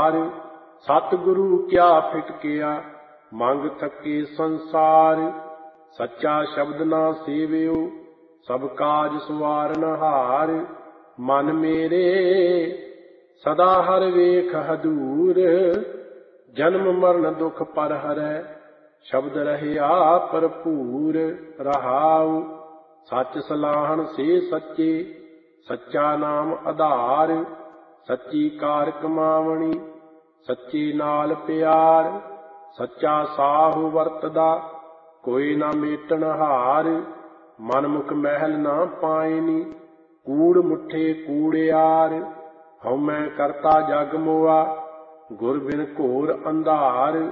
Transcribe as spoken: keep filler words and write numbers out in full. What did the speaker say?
ਹਾਰ। ਸਤਿਗੁਰੂ ਕਿਆ ਫਿਟਕਿਆ ਮੰਗ ਥਕੇ ਸੰਸਾਰ। ਸੱਚਾ ਸ਼ਬਦ ਨਾ ਸੇਵਿਓ ਸਭ ਕਾਜ ਸਵਾਰਨ ਹਾਰ। ਮਨ ਮੇਰੇ ਸਦਾ ਹਰ ਵੇਖ ਹਦੂਰ। ਜਨਮ ਮਰਨ ਦੁਖ ਪਰ ਹਰੈ ਸ਼ਬਦ ਰਹਿਆ ਭਰਪੂਰ। ਰਹਾਉ ਸੱਚ ਸਲਾਹਣ ਸੇ ਸੱਚੇ ਸੱਚਾ ਨਾਮ ਆਧਾਰ। ਸੱਚੀ ਕਾਰ ਕਮਾਵਣੀ ਸੱਚੇ ਨਾਲ ਪਿਆਰ। ਸੱਚਾ ਸਾਹੁ ਵਰਤਦਾ ਕੋਈ ਨਾ ਮੇਟਣ ਹਾਰ। ਮਨਮੁਖ ਮਹਿਲ ਨਾ ਪਾਇਨੀ ਕੂੜ ਮੁੱਠੇ ਕੂੜਿਆਰ। ਹਉਮੈ ਕਰਤਾ ਜਗ ਮੋਆ ਗੁਰ ਬਿਨ ਘੋਰ ਅੰਧਾਰ।